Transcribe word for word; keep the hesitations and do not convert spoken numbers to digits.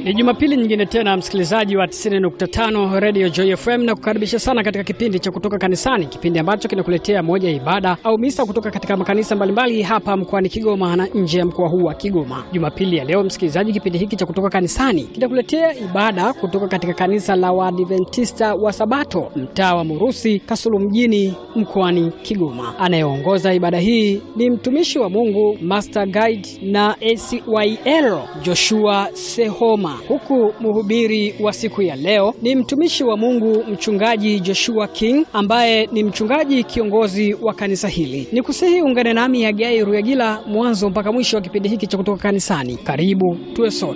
Ni Jumapili nyingine tena msikilizaji wa tisini nukta tano Radio Joy F M, na kukaribisha sana katika kipindi cha kutoka kanisani, kipindi ambacho kinakuletea moja ya ibada au misa kutoka katika makanisa mbalimbali hapa mkoani Kigoma na nje ya mkoa huu wa Kigoma. Jumapili ya leo msikilizaji, kipindi hiki cha kutoka kanisani kinakuletea ibada kutoka katika kanisa la Waadventista wa Sabato mtaa wa Murusi, Kasulu mjini mkoani Kigoma. Anayeongoza ibada hii ni mtumishi wa Mungu Master Guide na A C Y L Joshua Sehoma, huku mhubiri wa siku ya leo ni mtumishi wa Mungu mchungaji Joshua King ambaye ni mchungaji kiongozi wa kanisa hili. Nikusihi ungane nami Hagai Ruyagila mwanzo mpaka mwisho wa kipindi hiki cha kutoka kanisani. Karibu tuwe sote.